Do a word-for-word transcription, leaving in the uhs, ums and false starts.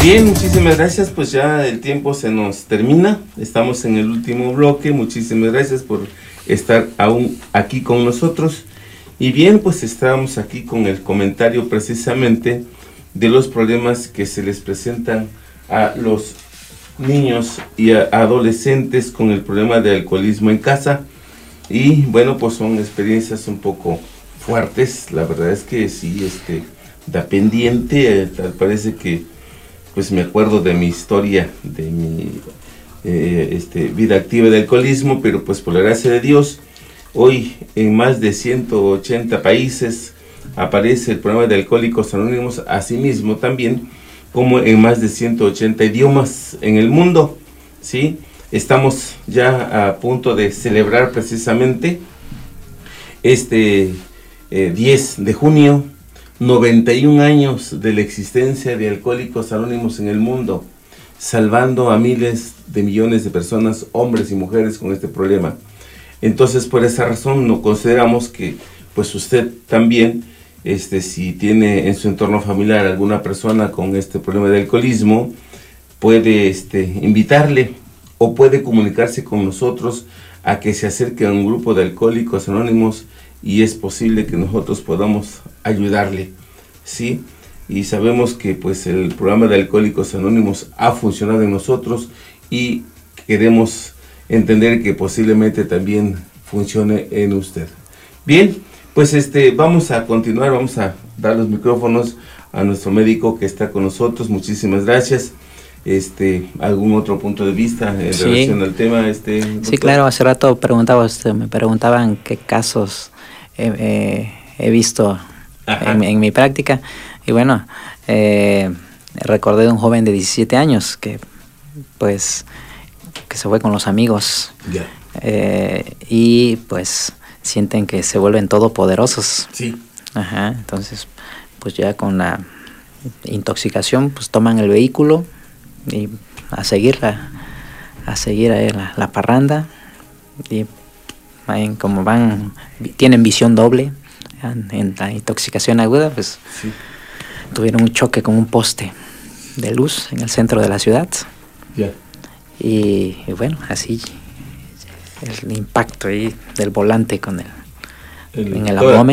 Bien, muchísimas gracias, pues ya el tiempo se nos termina, estamos en el último bloque, muchísimas gracias por estar aún aquí con nosotros. Y bien, pues estamos aquí con el comentario precisamente de los problemas que se les presentan a los niños y a adolescentes con el problema de alcoholismo en casa. Y bueno, pues son experiencias un poco fuertes, la verdad es que sí, este, da pendiente, tal parece que pues me acuerdo de mi historia, de mi eh, este, vida activa de alcoholismo, pero pues por la gracia de Dios, hoy en más de ciento ochenta países aparece el programa de Alcohólicos Anónimos, asimismo también como en más de ciento ochenta idiomas en el mundo, ¿sí? Estamos ya a punto de celebrar precisamente este eh, diez de junio, noventa y un años de la existencia de Alcohólicos Anónimos en el mundo, salvando a miles de millones de personas, hombres y mujeres con este problema. Entonces, por esa razón, no consideramos que, pues usted también, este, si tiene en su entorno familiar alguna persona con este problema de alcoholismo, puede este, invitarle o puede comunicarse con nosotros a que se acerque a un grupo de Alcohólicos Anónimos y es posible que nosotros podamos ayudarle, ¿sí? Y sabemos que pues el programa de Alcohólicos Anónimos ha funcionado en nosotros y queremos entender que posiblemente también funcione en usted. Bien, pues este vamos a continuar, vamos a dar los micrófonos a nuestro médico que está con nosotros. Muchísimas gracias. Este, ¿algún otro punto de vista en sí. relación al tema? Este, doctor? Sí, claro, hace rato preguntaba usted, me preguntaban qué casos he, eh, he visto en, en mi práctica, y bueno, eh, recordé de un joven de diecisiete años que pues que se fue con los amigos, yeah. eh, y pues sienten que se vuelven todopoderosos. Sí. Ajá, entonces pues ya con la intoxicación pues toman el vehículo y a seguir la, a seguir ahí la, la parranda, y ahí, como van, tienen visión doble en, en la intoxicación aguda, pues sí. Tuvieron un choque con un poste de luz en el centro de la ciudad. Yeah. Y, y bueno, así el impacto ahí del volante con el, el en el abdomen.